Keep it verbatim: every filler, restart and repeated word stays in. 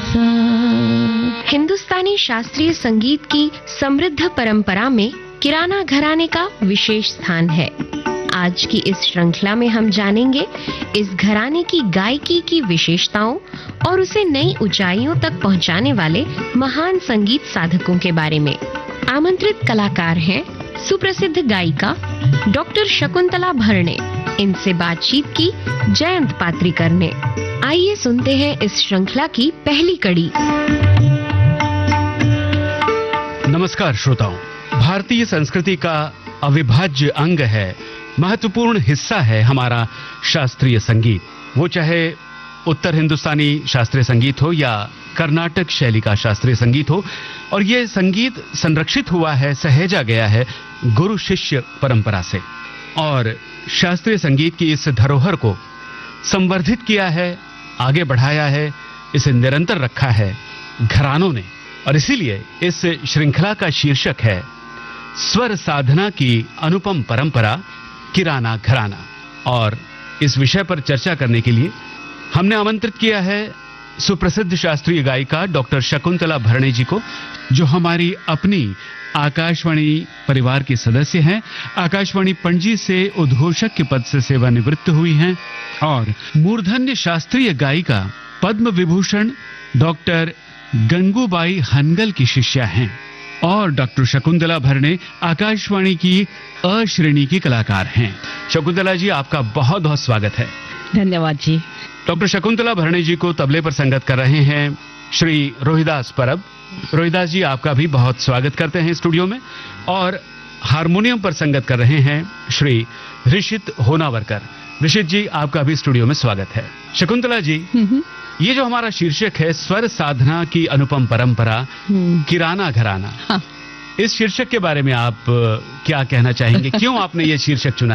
हिंदुस्तानी शास्त्रीय संगीत की समृद्ध परंपरा में किराना घराने का विशेष स्थान है। आज की इस श्रृंखला में हम जानेंगे इस घराने की गायकी की विशेषताओं और उसे नई ऊंचाइयों तक पहुंचाने वाले महान संगीत साधकों के बारे में। आमंत्रित कलाकार हैं सुप्रसिद्ध गायिका डॉक्टर शकुंतला भरणे। इनसे बातचीत की जयंत पात्रिकर ने। आइए सुनते हैं इस श्रृंखला की पहली कड़ी। नमस्कार श्रोताओं, भारतीय संस्कृति का अविभाज्य अंग है, महत्वपूर्ण हिस्सा है हमारा शास्त्रीय संगीत। वो चाहे उत्तर हिंदुस्तानी शास्त्रीय संगीत हो या कर्नाटक शैली का शास्त्रीय संगीत हो, और ये संगीत संरक्षित हुआ है, सहेजा गया है गुरु शिष्य परंपरा से, और शास्त्रीय संगीत की इस धरोहर को संवर्धित किया है, आगे बढ़ाया है, इसे निरंतर रखा है घरानों ने। और इसीलिए इस श्रृंखला का शीर्षक है स्वर साधना की अनुपम परंपरा, किराना घराना। और इस विषय पर चर्चा करने के लिए हमने आमंत्रित किया है सुप्रसिद्ध शास्त्रीय गायिका डॉक्टर शकुंतला भरणे जी को, जो हमारी अपनी आकाशवाणी परिवार के सदस्य हैं। आकाशवाणी पणजी से उद्घोषक के पद से सेवानिवृत्त हुई हैं और मूर्धन्य शास्त्रीय गायिका पद्म विभूषण डॉक्टर गंगूबाई हनगल की शिष्या हैं। और डॉक्टर शकुंतला भरणे आकाशवाणी की अ श्रेणी की कलाकार हैं। शकुंतला जी, आपका बहुत बहुत स्वागत है। धन्यवाद जी। डॉक्टर शकुंतला भरणे जी को तबले पर संगत कर रहे हैं श्री रोहिदास परब। रोहिदास जी, आपका भी बहुत स्वागत करते हैं स्टूडियो में। और हारमोनियम पर संगत कर रहे हैं श्री ऋषित होनावरकर। ऋषित जी, आपका भी स्टूडियो में स्वागत है। शकुंतला जी, ये जो हमारा शीर्षक है स्वर साधना की अनुपम परंपरा, किराना घराना, हाँ। इस शीर्षक के बारे में आप क्या कहना चाहेंगे? क्यों आपने ये शीर्षक चुना